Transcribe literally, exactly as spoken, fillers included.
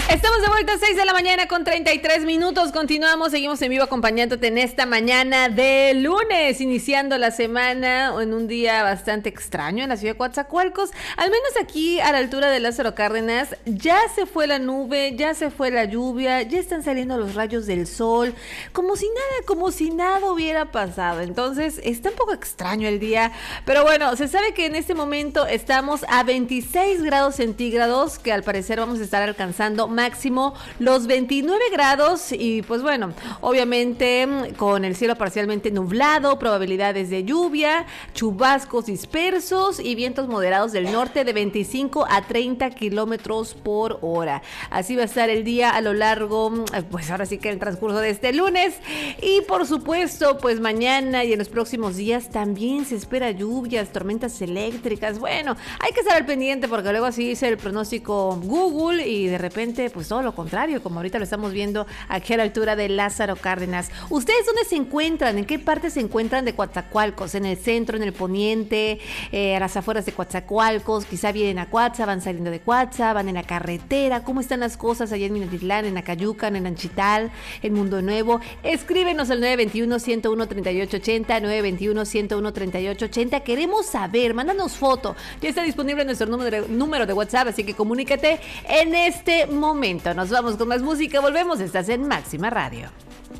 Estamos de vuelta a seis de la mañana con treinta y tres minutos. Continuamos, seguimos en vivo acompañándote en esta mañana de lunes, iniciando la semana en un día bastante extraño en la ciudad de Coatzacoalcos. Al menos aquí a la altura de Lázaro Cárdenas ya se fue la nube, ya se fue la lluvia, ya están saliendo los rayos del sol, como si nada, como si nada hubiera pasado. Entonces está un poco extraño el día, pero bueno, se sabe que en este momento estamos a veintiséis grados centígrados, que al parecer vamos a estar alcanzando máximo los veintinueve grados y pues bueno, obviamente con el cielo parcialmente nublado, probabilidades de lluvia, chubascos dispersos y vientos moderados del norte de veinticinco a treinta kilómetros por hora. Así va a estar el día a lo largo, pues ahora sí que el transcurso de este lunes y por supuesto pues mañana y en los próximos días también se espera lluvias, tormentas eléctricas. Bueno, hay que estar al pendiente porque luego así dice el pronóstico Google y de repente pues todo lo contrario, como ahorita lo estamos viendo aquí a la altura de Lázaro Cárdenas. ¿Ustedes dónde se encuentran? ¿En qué parte se encuentran de Coatzacoalcos? ¿En el centro, en el poniente, eh, a las afueras de Coatzacoalcos? Quizá vienen a Coatza, van saliendo de Coatza, van en la carretera. ¿Cómo están las cosas allá en Minatitlán, en Acayucan, en Anchital, en Mundo Nuevo? Escríbenos al nueve veintiuno, ciento uno, treinta y ocho ochenta, nueve veintiuno, ciento uno, treinta y ocho ochenta. Queremos saber, mándanos foto. Ya está disponible nuestro número, número de WhatsApp, así que comunícate en este momento. Nos vamos con más música, volvemos, estás en Máxima Radio.